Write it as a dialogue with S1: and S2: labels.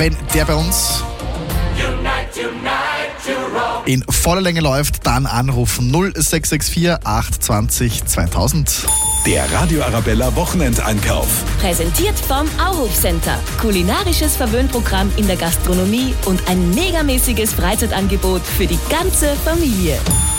S1: Wenn der bei uns in voller Länge läuft, dann anrufen 0664 820 2000.
S2: Der Radio Arabella Wochenendeinkauf.
S3: Präsentiert vom Auhof Center. Kulinarisches Verwöhnprogramm in der Gastronomie und ein megamäßiges Freizeitangebot für die ganze Familie.